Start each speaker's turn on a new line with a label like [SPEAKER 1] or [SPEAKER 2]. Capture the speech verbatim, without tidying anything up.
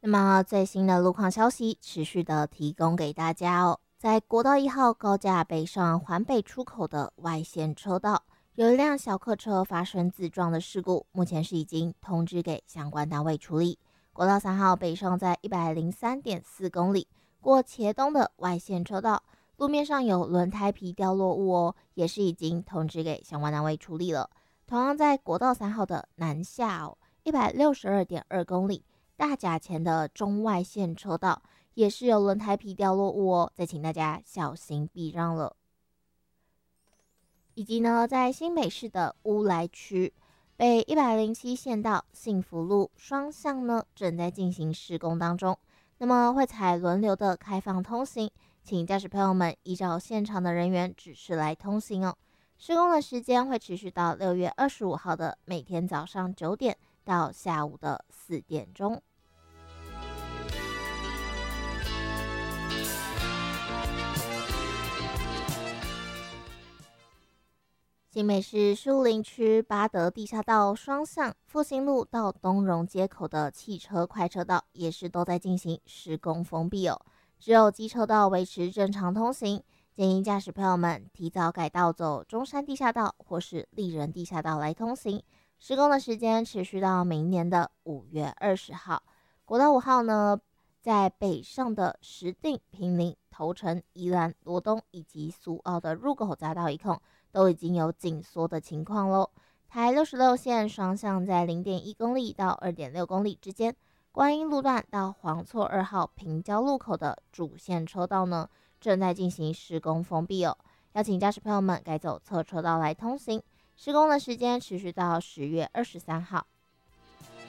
[SPEAKER 1] 那么最新的路况消息持续的提供给大家哦。在国道一号高架北上环北出口的外线车道，有一辆小客车发生自撞的事故，目前是已经通知给相关单位处理。国道三号北上在一百零三点四公里，过茄东的外线车道，路面上有轮胎皮掉落物哦，也是已经通知给相关单位处理了。同样在国道三号的南下哦，一百六十二点二公里。大甲前的中外线车道也是有轮胎皮掉落物哦，再请大家小心避让了。以及呢，在新北市的乌来区北一百零七线道幸福路双向呢正在进行施工当中，那么会采轮流的开放通行，请驾驶朋友们依照现场的人员指示来通行哦。施工的时间会持续到六月二十五号的每天早上九点。到下午的四点钟。新北市树林区八德地下道双向复兴路到东荣街口的汽车快车道也是都在进行施工封闭哦，只有机车道维持正常通行，建议驾驶朋友们提早改道走中山地下道或是丽人地下道来通行。施工的时间持续到明年的五月二十号。国道五号呢，在北上的石碇、平林、头城、宜兰、罗东以及苏澳的入口匝道一控都已经有紧缩的情况喽。台六十六线双向在 零点一公里到 二点六公里之间，观音路段到黄厝二号平交路口的主线车道呢，正在进行施工封闭哦，邀请驾驶朋友们改走侧车道来通行。施工的时间持续到十月二十三号。